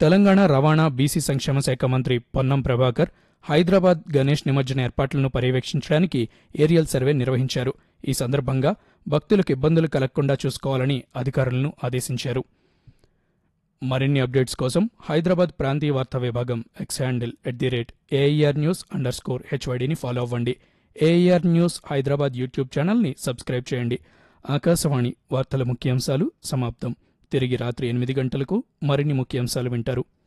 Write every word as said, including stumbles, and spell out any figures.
తెలంగాణ రవాణా బీసీ సంక్షేమ శాఖ మంత్రి పొన్నం ప్రభాకర్ హైదరాబాద్ గణేష్ నిమజ్జన ఏర్పాట్లను పర్యవేక్షించడానికి ఏరియల్ సర్వే నిర్వహించారు. ఈ సందర్భంగా భక్తులకు ఇబ్బందులు కలగకుండా చూసుకోవాలని అధికారులను ఆదేశించారు. మరిన్ని అప్డేట్స్ కోసం హైదరాబాద్ ప్రాంతీయ వార్తా విభాగం X handle at the rate AIR news under score హెచ్వైడిని follow అవ్వండి. ఏఐఆర్ న్యూస్ హైదరాబాద్ యూట్యూబ్ ఛానల్ని సబ్స్క్రైబ్ చేయండి. ఆకాశవాణి వార్తల ముఖ్యాంశాలు సమాప్తం. తిరిగి రాత్రి ఎనిమిది గంటలకు మరిన్ని ముఖ్యాంశాలు వింటారు.